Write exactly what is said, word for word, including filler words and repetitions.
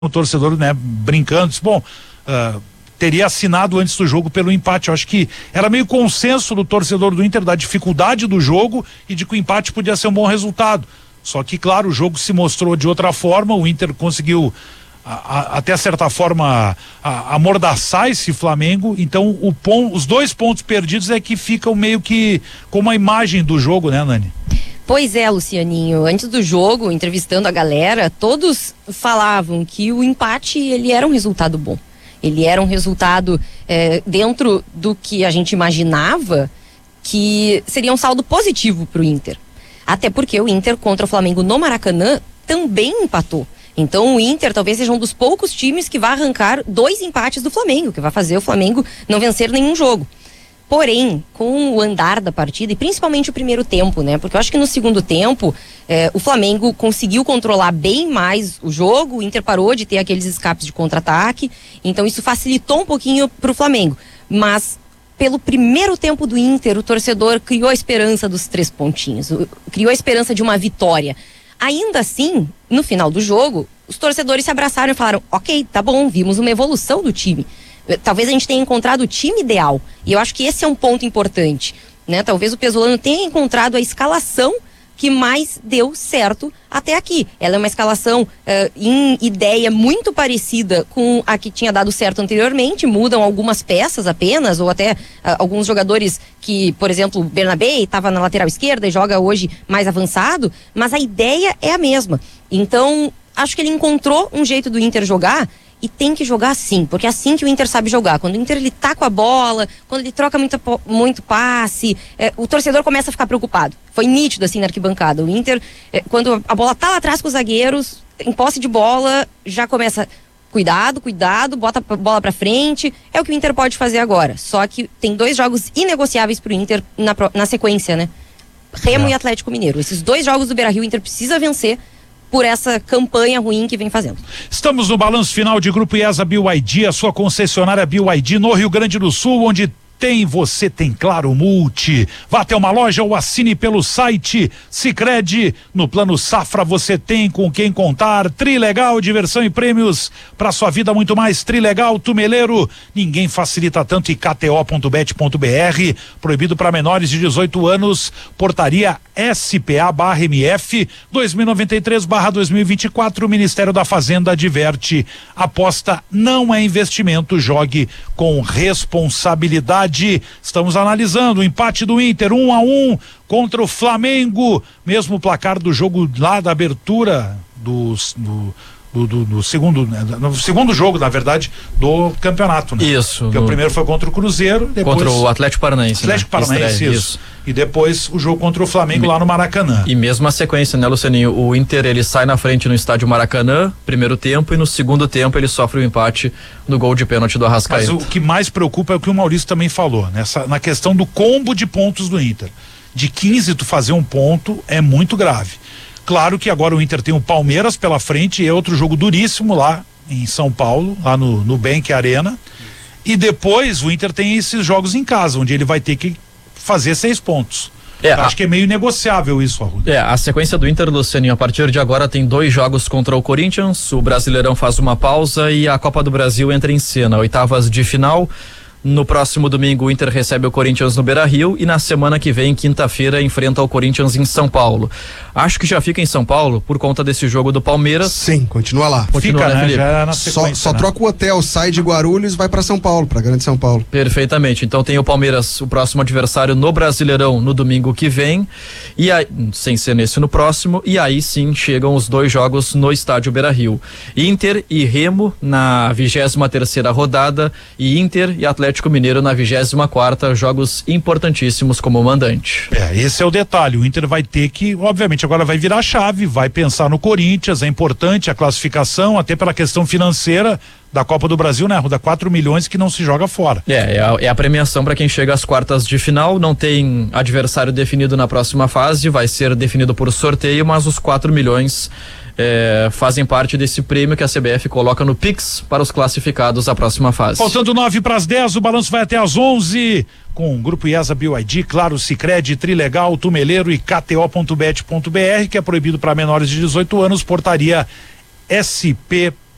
o torcedor, né, brincando, disse, bom, uh, teria assinado antes do jogo pelo empate. Eu acho que era meio consenso do torcedor do Inter da dificuldade do jogo e de que o empate podia ser um bom resultado. Só que, claro, o jogo se mostrou de outra forma, o Inter conseguiu a, a, até certa forma a, amordaçar esse Flamengo, então o pon, os dois pontos perdidos é que ficam meio que como a imagem do jogo, né, Nani? Pois é, Lucianinho, antes do jogo, entrevistando a galera, todos falavam que o empate, ele era um resultado bom. Ele era um resultado é, dentro do que a gente imaginava que seria um saldo positivo para o Inter. Até porque o Inter contra o Flamengo no Maracanã também empatou. Então o Inter talvez seja um dos poucos times que vai arrancar dois empates do Flamengo, que vai fazer o Flamengo não vencer nenhum jogo. Porém, com o andar da partida, e principalmente o primeiro tempo, né? Porque eu acho que no segundo tempo, eh, o Flamengo conseguiu controlar bem mais o jogo, o Inter parou de ter aqueles escapes de contra-ataque, então isso facilitou um pouquinho pro Flamengo. Mas, pelo primeiro tempo do Inter, o torcedor criou a esperança dos três pontinhos, criou a esperança de uma vitória. Ainda assim, no final do jogo, os torcedores se abraçaram e falaram, ok, tá bom, vimos uma evolução do time. Talvez a gente tenha encontrado o time ideal. E eu acho que esse é um ponto importante, né? Talvez o Pesolano tenha encontrado a escalação que mais deu certo até aqui. Ela é uma escalação uh, em ideia muito parecida com a que tinha dado certo anteriormente. Mudam algumas peças apenas, ou até uh, alguns jogadores que, por exemplo, o Bernabé estava na lateral esquerda e joga hoje mais avançado, mas a ideia é a mesma. Então, acho que ele encontrou um jeito do Inter jogar. E tem que jogar assim, porque é assim que o Inter sabe jogar. Quando o Inter ele tá com a bola, quando ele troca muito, muito passe, é, o torcedor começa a ficar preocupado. Foi nítido assim na arquibancada. O Inter, é, quando a bola tá lá atrás com os zagueiros, em posse de bola, já começa, cuidado, cuidado, bota a bola pra frente. É o que o Inter pode fazer agora. Só que tem dois jogos inegociáveis pro Inter na, na sequência, né? Remo é. e Atlético Mineiro. Esses dois jogos do Beira-Rio, o Inter precisa vencer por essa campanha ruim que vem fazendo. Estamos no balanço final de Grupo IESA B Y D, a sua concessionária B Y D no Rio Grande do Sul, onde tem, você tem Claro Multi. Vá até uma loja ou assine pelo site Sicredi. No plano Safra você tem com quem contar. Trilegal, diversão e prêmios para sua vida, muito mais. Trilegal, Tumeleiro, ninguém facilita tanto. E K T O ponto bet ponto B R, proibido para menores de dezoito anos. Portaria S P A barra M F dois mil e noventa e três barra dois mil e vinte e quatro. Ministério da Fazenda adverte: aposta não é investimento, jogue com responsabilidade. Estamos analisando o empate do Inter, um a um contra o Flamengo, mesmo placar do jogo lá da abertura do, do, do, do, do segundo, no segundo jogo, na verdade, do campeonato, né? Isso. Porque no... o primeiro foi contra o Cruzeiro, depois contra o Atlético Paranaense. Atlético né? Paranaense, Estreia, isso. isso. E depois o jogo contra o Flamengo e, lá no Maracanã. E mesmo a sequência, né, Lucianinho? O Inter, ele sai na frente no estádio Maracanã, primeiro tempo, e no segundo tempo ele sofre o um empate no gol de pênalti do Arrascaeta. Mas o que mais preocupa é o que o Maurício também falou, nessa, na questão do combo de pontos do Inter. De quinze tu fazer um ponto é muito grave. Claro que agora o Inter tem o Palmeiras pela frente, e é outro jogo duríssimo lá em São Paulo, lá no, no Bank Arena. E depois o Inter tem esses jogos em casa, onde ele vai ter que fazer seis pontos. É, acho a... que é meio negociável isso, Arruda. É, a sequência do Inter, Lucianinho, a partir de agora tem dois jogos contra o Corinthians, o Brasileirão faz uma pausa e a Copa do Brasil entra em cena, oitavas de final. No próximo domingo o Inter recebe o Corinthians no Beira-Rio e na semana que vem, quinta-feira, enfrenta o Corinthians em São Paulo. Acho que já fica em São Paulo por conta desse jogo do Palmeiras. Sim, continua lá. Continua, fica, né, né? Já na só só né? troca o hotel, sai de Guarulhos e vai pra São Paulo, pra Grande São Paulo. Perfeitamente. Então tem o Palmeiras, o próximo adversário no Brasileirão no domingo que vem, e aí, sem ser nesse no próximo, e aí sim chegam os dois jogos no estádio Beira-Rio. Inter e Remo na vigésima terceira rodada e Inter e Atlético Mineiro na vigésima quarta, jogos importantíssimos como mandante. É, esse é o detalhe, o Inter vai ter que, obviamente, agora vai virar a chave, vai pensar no Corinthians, é importante a classificação, até pela questão financeira da Copa do Brasil, né, Ruda? quatro milhões que não se joga fora. É, é a, é a premiação para quem chega às quartas de final, não tem adversário definido na próxima fase, vai ser definido por sorteio, mas os quatro milhões É, fazem parte desse prêmio que a C B F coloca no Pix para os classificados à próxima fase. Faltando nove para as dez, o balanço vai até às onze, com o Grupo IESA B Y D, Claro, Sicredi, Trilegal, Tumeleiro e K T O ponto bet ponto B R, que é proibido para menores de dezoito anos, portaria S P